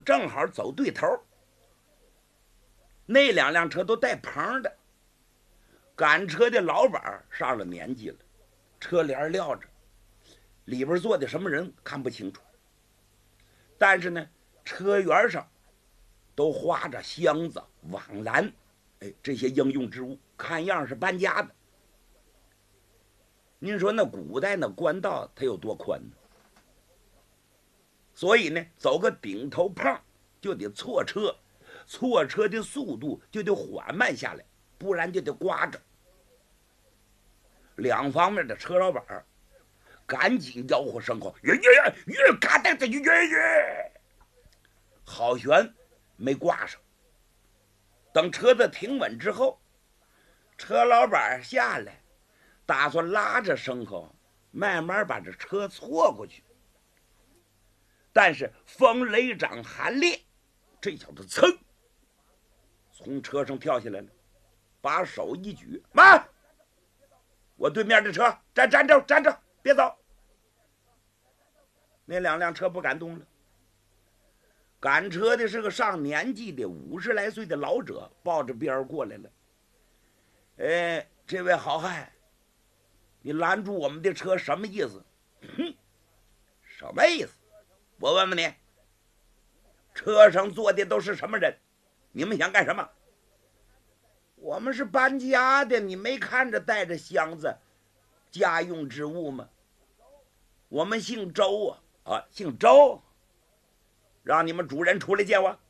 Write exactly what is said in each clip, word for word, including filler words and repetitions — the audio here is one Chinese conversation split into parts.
正好走对头，那两辆车都带棚的。赶车的老板上了年纪了，车帘撂着，里边坐的什么人看不清楚，但是呢，车辕上都画着箱子、网篮，哎，这些应用之物，看样是搬家的。您说那古代那官道它有多宽呢？所以呢，走个顶头碰就得错车，错车的速度就得缓慢下来，不然就得刮着。两方面的车老板赶紧吆喝声吼：“越越越嘎噔的越越！”好悬没挂上。等车子停稳之后，车老板下来，打算拉着牲口慢慢把这车错过去。但是风雷掌韩烈这小子噌从车上跳下来了，把手一举：“慢！我对面的车站站着站着，别走！”那两辆车不敢动了。赶车的是个上年纪的五十来岁的老者，抱着鞭过来了。哎，这位好汉，你拦住我们的车什么意思？哼，什么意思？我问问你，车上坐的都是什么人？你们想干什么？我们是搬家的，你没看着带着箱子、家用之物吗？我们姓周啊，啊，姓周。让你们主人出来见我。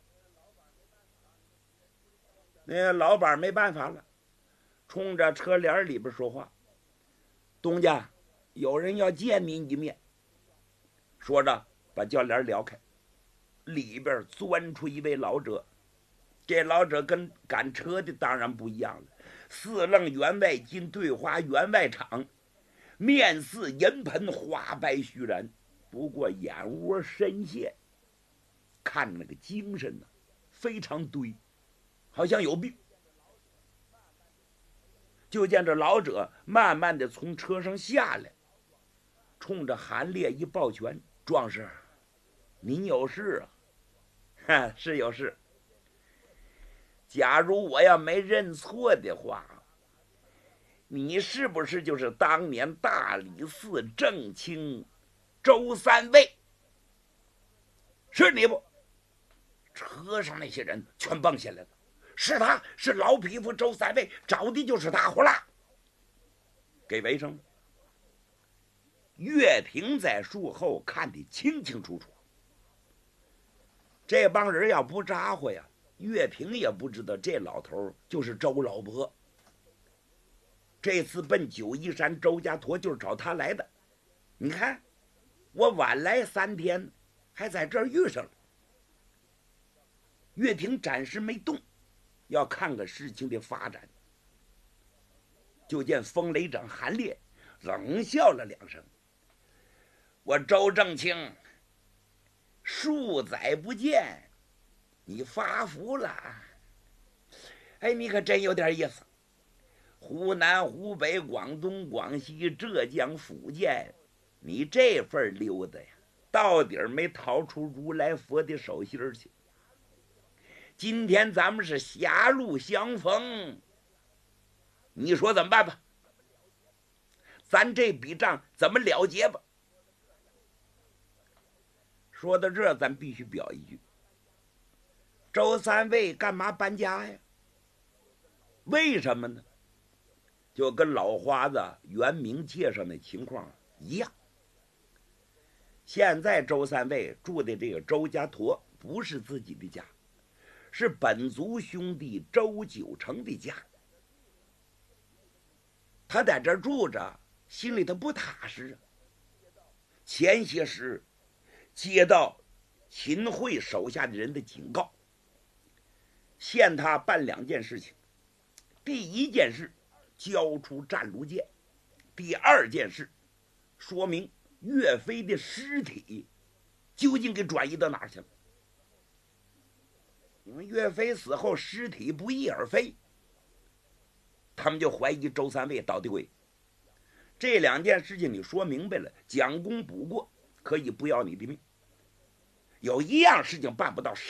那老板没办法了，冲着车帘里边说话：“东家，有人要见您一面。”说着把轿帘撩开，里边钻出一位老者。这老者跟赶车的当然不一样了，四楞员外巾，对花员外氅，面似银盆，花白须髯，不过眼窝深陷，看着那个精神呢、啊，非常堆，好像有病。就见这老者慢慢的从车上下来，冲着韩烈一抱拳：“壮士，您有事啊？”“哈，是有事。假如我要没认错的话，你是不是就是当年大理寺正卿周三位？”“是你不？”车上那些人全蹦下来了。“是他，是老匹夫周三位，找的就是他，呼啦！”给围上了。岳平在树后看得清清楚楚。这帮人要不扎呼呀，岳平也不知道这老头就是周老伯。这次奔九嶷山周家坨就是找他来的。你看，我晚来三天，还在这儿遇上了。岳平暂时没动，要看看事情的发展。就见风雷掌韩烈冷笑了两声：“我周正卿，数载不见，你发福了。哎，你可真有点意思。湖南、湖北、广东、广西、浙江、福建，你这份溜达呀，到底没逃出如来佛的手心去。今天咱们是狭路相逢，你说怎么办吧？咱这笔账怎么了结吧？”说到这，咱必须表一句：周三位干嘛搬家呀？为什么呢？就跟老花子原名介绍那情况一样。现在周三位住的这个周家坨不是自己的家，是本族兄弟周九成的家。他在这儿住着，心里头不踏实啊。前些时接到秦桧手下的人的警告，限他办两件事情。第一件事，交出战卢剑；第二件事，说明岳飞的尸体究竟给转移到哪儿去了。因为岳飞死后尸体不翼而飞，他们就怀疑周三位到底会。这两件事情你说明白了，将功补过，可以不要你的命。 有一样事情办不到，